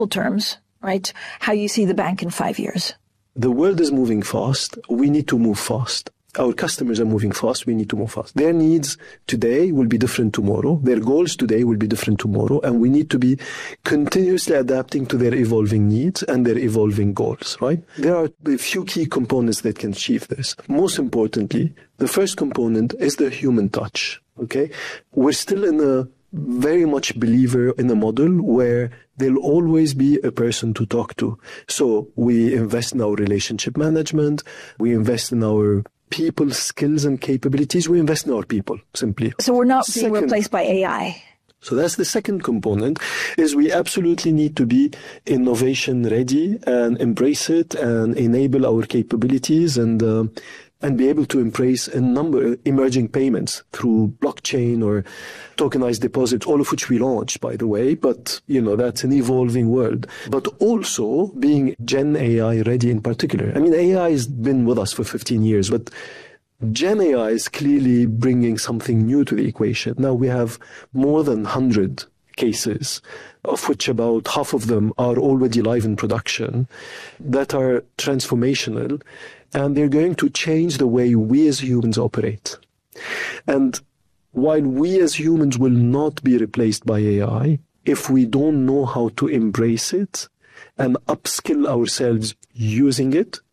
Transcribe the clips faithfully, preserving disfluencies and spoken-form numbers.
terms, right, how you see the bank in five years. The world is moving fast. We need to move fast. Our customers are moving fast. We need to move fast. Their needs today will be different tomorrow. Their goals today will be different tomorrow. And we need to be continuously adapting to their evolving needs and their evolving goals, right? There are a few key components that can achieve this. Most importantly, the first component is the human touch, okay? We're still in a very much believer in a model where there'll always be a person to talk to. So we invest in our relationship management. We invest in our people, skills and capabilities. We invest in our people, simply. So we're not being Second, replaced by A I. So that's the second component, is we absolutely need to be innovation ready and embrace it and enable our capabilities and uh, and be able to embrace a number of emerging payments through blockchain or tokenized deposits, all of which we launched, by the way. But, you know, that's an evolving world. But also being Gen A I ready in particular. I mean, A I has been with us for fifteen years, but Gen A I is clearly bringing something new to the equation. Now we have more than one hundred cases, of which about half of them are already live in production, that are transformational, and they're going to change the way we as humans operate. And while we as humans will not be replaced by A I, if we don't know how to embrace it and upskill ourselves using it,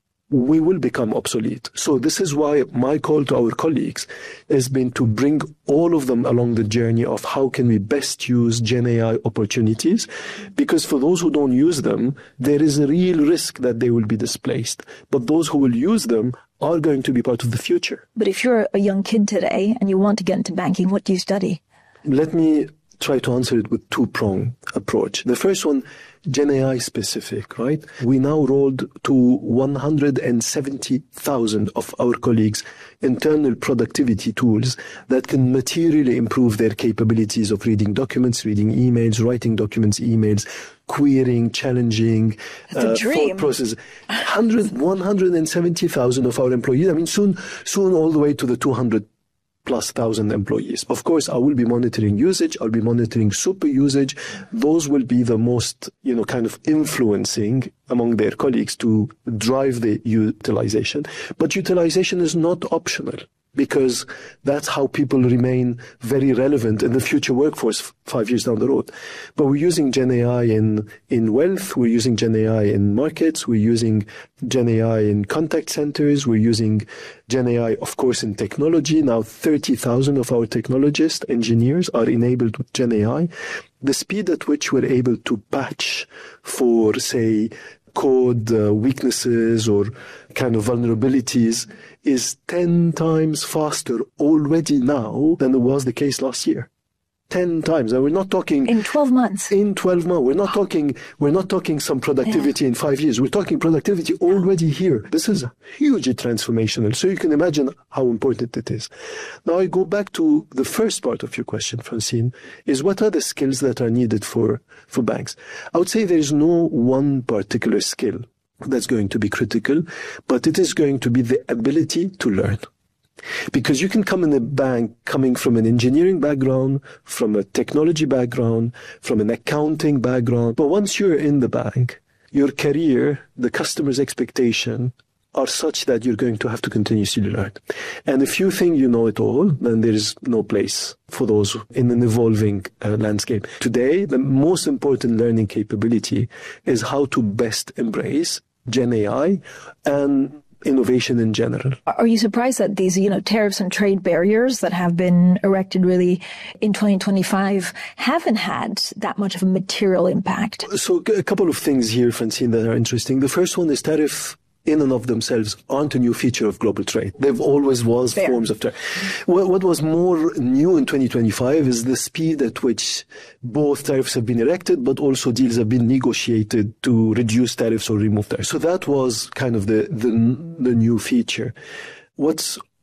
we will become obsolete. So this is why my call to our colleagues has been to bring all of them along the journey of how can we best use Gen A I opportunities, because for those who don't use them, there is a real risk that they will be displaced. But those who will use them are going to be part of the future. But if you're a young kid today and you want to get into banking, what do you study? Let me try to answer it with two-pronged approach. The first one, Gen A I specific, right? We now rolled to one hundred seventy thousand of our colleagues internal productivity tools that can materially improve their capabilities of reading documents, reading emails, writing documents, emails, querying, challenging, uh, thought process. one hundred seventy thousand of our employees. I mean, soon, soon all the way to the two hundred plus thousand employees. Of course, I will be monitoring usage. I'll be monitoring super usage. Those will be the most, you know, kind of influencing among their colleagues to drive the utilization. But utilization is not optional, because that's how people remain very relevant in the future workforce five years down the road. But we're using Gen A I in, in wealth, we're using Gen A I in markets, we're using Gen A I in contact centers, we're using Gen A I, of course, in technology. Now thirty thousand of our technologists, engineers are enabled with Gen A I. The speed at which we're able to patch for, say, code uh, weaknesses or kind of vulnerabilities is ten times faster already now than it was the case last year. ten times. And we're not talking in twelve months. In twelve months. We're not talking we're not talking some productivity yeah. in five years. We're talking productivity already here. This is hugely transformational. So you can imagine how important it is. Now I go back to the first part of your question, Francine, is what are the skills that are needed for, for banks? I would say there is no one particular skill that's going to be critical, but it is going to be the ability to learn. Because you can come in a bank coming from an engineering background, from a technology background, from an accounting background. But once you're in the bank, your career, the customer's expectation are such that you're going to have to continuously learn. And if you think you know it all, then there is no place for those in an evolving uh, landscape. Today, the most important learning capability is how to best embrace Gen A I and innovation in general. Are you surprised that these, you know, tariffs and trade barriers that have been erected really in twenty twenty-five haven't had that much of a material impact? So a couple of things here, Francine, that are interesting. The first one is tariff in and of themselves aren't a new feature of global trade. They've always was Fair. forms of trade. What, what was more new in twenty twenty-five is the speed at which both tariffs have been erected, but also deals have been negotiated to reduce tariffs or remove tariffs. So that was kind of the, the, the new feature. What's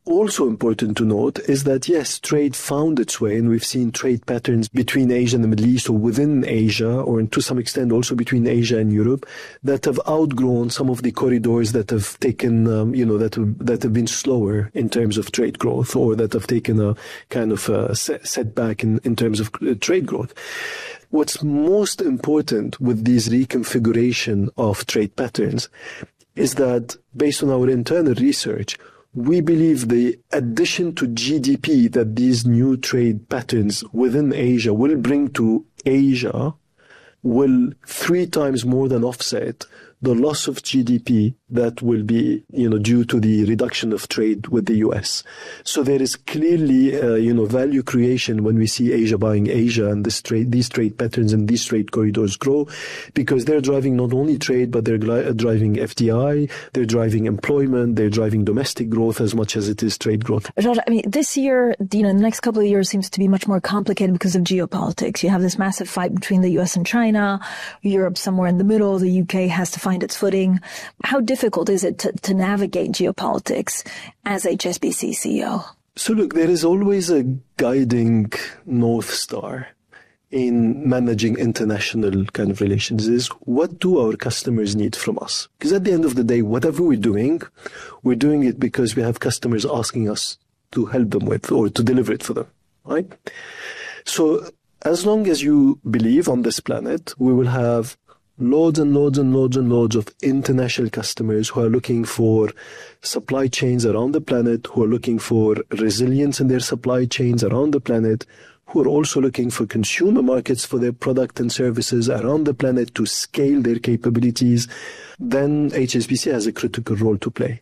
also important to note is that, yes, trade found its way, and we've seen trade patterns between Asia and the Middle East, or within Asia, or to some extent also between Asia and Europe, that have outgrown some of the corridors that have taken, um, you know, that have, that have been slower in terms of trade growth, or that have taken a kind of a setback in, in terms of trade growth. What's most important with these reconfiguration of trade patterns is that, based on our internal research, we believe the addition to G D P that these new trade patterns within Asia will bring to Asia will three times more than offset the loss of G D P that will be, you know, due to the reduction of trade with the U S. So there is clearly, uh, you know, value creation when we see Asia buying Asia, and this trade, these trade patterns and these trade corridors grow, because they're driving not only trade, but they're gli- driving F D I, they're driving employment, they're driving domestic growth as much as it is trade growth. George, I mean, this year, you know, the next couple of years seems to be much more complicated because of geopolitics. You have this massive fight between the U S and China, Europe somewhere in the middle, the U K has to find its footing. How difficult is it to, to navigate geopolitics as H S B C C E O? So look, there is always a guiding North Star in managing international kind of relations, is what do our customers need from us? Because at the end of the day, whatever we're doing, we're doing it because we have customers asking us to help them with, or to deliver it for them, right? So as long as you believe on this planet, we will have loads and loads and loads and loads of international customers who are looking for supply chains around the planet, who are looking for resilience in their supply chains around the planet, who are also looking for consumer markets for their product and services around the planet to scale their capabilities. Then H S B C has a critical role to play.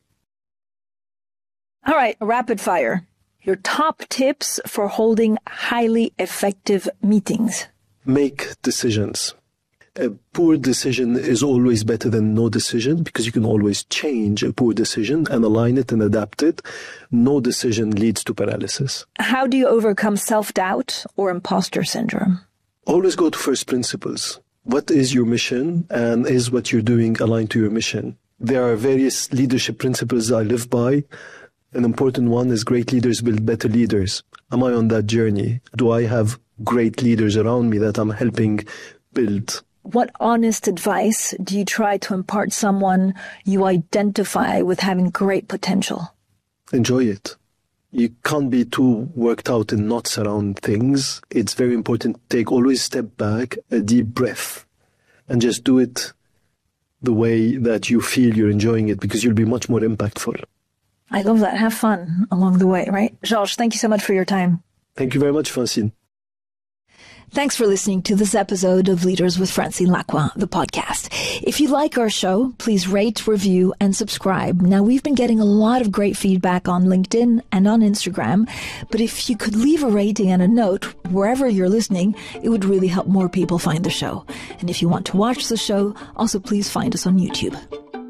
All right, rapid fire. Your top tips for holding highly effective meetings. Make decisions. A poor decision is always better than no decision, because you can always change a poor decision and align it and adapt it. No decision leads to paralysis. How do you overcome self-doubt or imposter syndrome? Always go to first principles. What is your mission, and is what you're doing aligned to your mission? There are various leadership principles I live by. An important one is great leaders build better leaders. Am I on that journey? Do I have great leaders around me that I'm helping build? What honest advice do you try to impart someone you identify with having great potential? Enjoy it. You can't be too worked out in knots around things. It's very important to take always step back, a deep breath, and just do it the way that you feel you're enjoying it, because you'll be much more impactful. I love that. Have fun along the way, right? Georges, thank you so much for your time. Thank you very much, Francine. Thanks for listening to this episode of Leaders with Francine Lacqua, the podcast. If you like our show, please rate, review, and subscribe. Now, we've been getting a lot of great feedback on LinkedIn and on Instagram, but if you could leave a rating and a note wherever you're listening, it would really help more people find the show. And if you want to watch the show, also please find us on YouTube.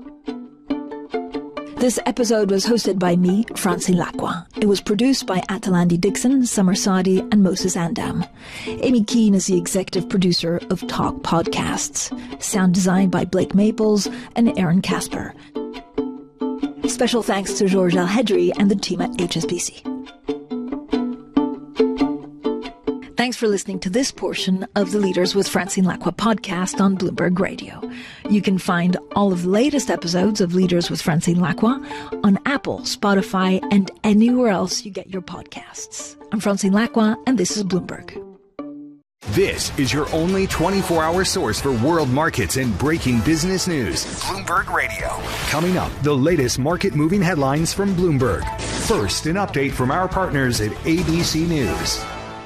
This episode was hosted by me, Francine Lacqua. It was produced by Atalandi Dixon, Summer Sadi, and Moses Andam. Amy Keane is the executive producer of Talk Podcasts. Sound design by Blake Maples and Aaron Casper. Special thanks to George Al-Hedri and the team at H S B C. Thanks for listening to this portion of the Leaders with Francine Lacqua podcast on Bloomberg Radio. You can find all of the latest episodes of Leaders with Francine Lacqua on Apple, Spotify, and anywhere else you get your podcasts. I'm Francine Lacqua, and this is Bloomberg. This is your only twenty-four hour source for world markets and breaking business news. Bloomberg Radio. Coming up, the latest market moving headlines from Bloomberg. First, an update from our partners at A B C News.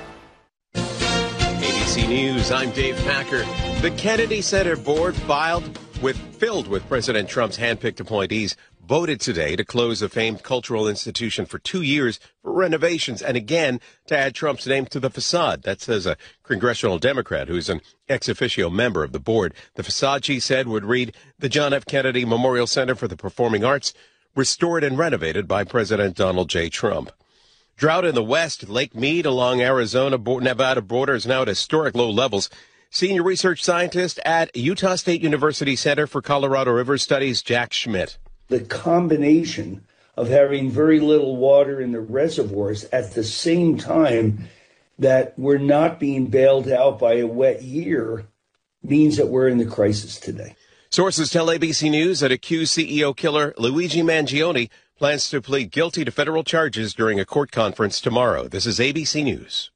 A B C News, I'm Dave Packer. The Kennedy Center board filed with filled with President Trump's handpicked appointees voted today to close the famed cultural institution for two years for renovations and again to add Trump's name to the facade. That says a congressional Democrat who's an ex officio member of the board. The facade, she said, would read the John F. Kennedy Memorial Center for the Performing Arts, restored and renovated by President Donald J. Trump. Drought in the west, Lake Mead along Arizona-Nevada border is now at historic low levels. Senior research scientist at Utah State University Center for Colorado River Studies, Jack Schmidt. The combination of having very little water in the reservoirs at the same time that we're not being bailed out by a wet year means that we're in the crisis today. Sources tell A B C News that accused C E O killer Luigi Mangione plans to plead guilty to federal charges during a court conference tomorrow. This is A B C News.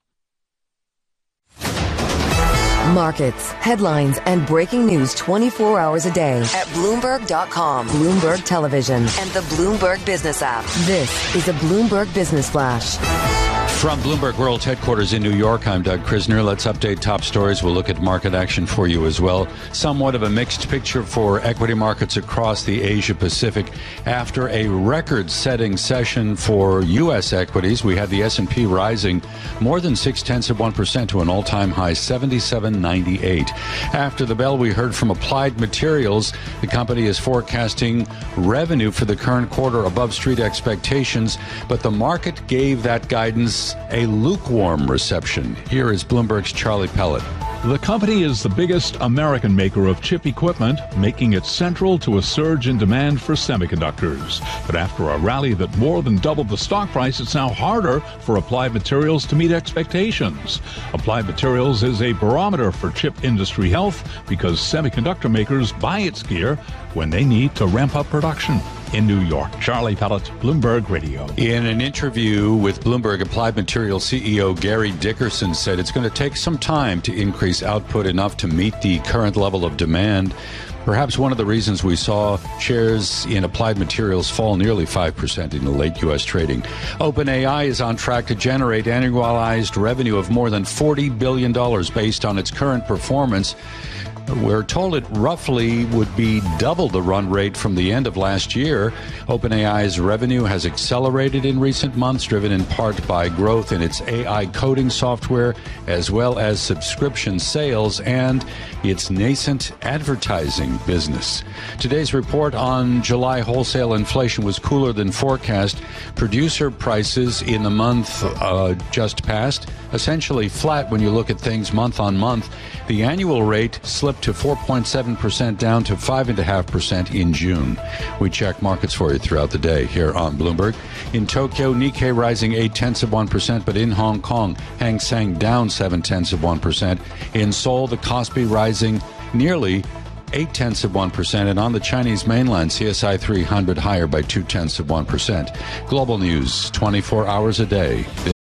Markets, headlines, and breaking news twenty-four hours a day at Bloomberg dot com, Bloomberg Television, and the Bloomberg Business app. This is a Bloomberg Business Flash. From Bloomberg World Headquarters in New York, I'm Doug Krisner. Let's update top stories. We'll look at market action for you as well. Somewhat of a mixed picture for equity markets across the Asia Pacific. After a record-setting session for U S equities, we had the S and P rising more than six-tenths of one percent to an all-time high, seventy-seven ninety-eight. After the bell, we heard from Applied Materials. The company is forecasting revenue for the current quarter above street expectations, but the market gave that guidance a lukewarm reception. Here is Bloomberg's Charlie Pellet. The company is the biggest American maker of chip equipment, making it central to a surge in demand for semiconductors. But after a rally that more than doubled the stock price, it's now harder for Applied Materials to meet expectations. Applied Materials is a barometer for chip industry health because semiconductor makers buy its gear when they need to ramp up production. In New York, Charlie Pellet, Bloomberg Radio. In an interview with Bloomberg, Applied Materials C E O Gary Dickerson said it's going to take some time to increase output enough to meet the current level of demand. Perhaps one of the reasons we saw shares in Applied Materials fall nearly five percent in the late U S trading. OpenAI is on track to generate annualized revenue of more than forty billion dollars based on its current performance. We're told it roughly would be double the run rate from the end of last year. OpenAI's revenue has accelerated in recent months, driven in part by growth in its A I coding software, as well as subscription sales and its nascent advertising business. Today's report on July wholesale inflation was cooler than forecast. Producer prices in the month uh, just passed, essentially flat when you look at things month on month. The annual rate slipped to four point seven percent, down to five point five percent in June. We check markets for you throughout the day here on Bloomberg. In Tokyo, Nikkei rising eight tenths of one percent, but in Hong Kong, Hang Seng down seven tenths of one percent. In Seoul, the Kospi rising nearly eight tenths of one percent, and on the Chinese mainland, C S I three hundred higher by two tenths of one percent. Global news, twenty-four hours a day.